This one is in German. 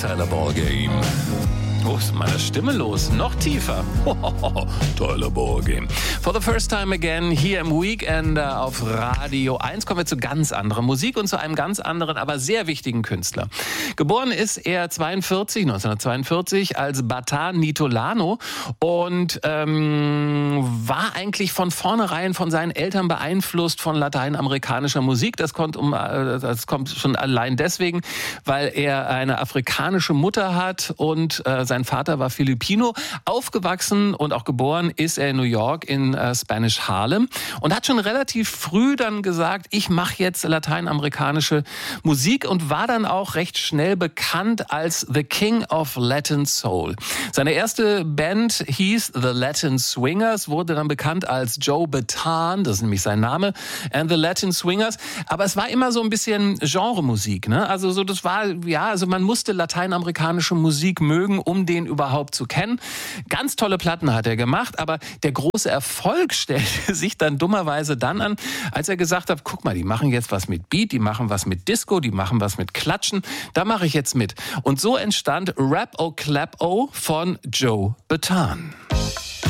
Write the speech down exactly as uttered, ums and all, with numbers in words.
Tyler Ballgame. Wo ist meine Stimme los? Noch tiefer. Tyler Ballgame. For the first time again hier im Weekend auf Radio eins kommen wir zu ganz anderer Musik und zu einem ganz anderen, aber sehr wichtigen Künstler. Geboren ist er zweiundvierzig, neunzehnhundertzweiundvierzig als Batan Nittolano und ähm, war eigentlich von vornherein von seinen Eltern beeinflusst von lateinamerikanischer Musik. Das kommt, um, das kommt schon allein deswegen, weil er eine afrikanische Mutter hat und äh, sein Vater war Filipino. Aufgewachsen und auch geboren ist er in New York in äh, Spanish Harlem und hat schon relativ früh dann gesagt, ich mache jetzt lateinamerikanische Musik und war dann auch recht schnell bekannt als The King of Latin Soul. Seine erste Band hieß The Latin Swingers, wurde dann bekannt als Joe Bataan, das ist nämlich sein Name, and The Latin Swingers. Aber es war immer so ein bisschen Genremusik, ne? Also so, das war, ja, also man musste lateinamerikanische Musik mögen, um den überhaupt zu kennen. Ganz tolle Platten hat er gemacht, aber der große Erfolg stellte sich dann dummerweise dann an, als er gesagt hat, guck mal, die machen jetzt was mit Beat, die machen was mit Disco, die machen was mit Klatschen, da mache ich jetzt mit. Und so entstand Rap-O Clap-O von Joe Bataan.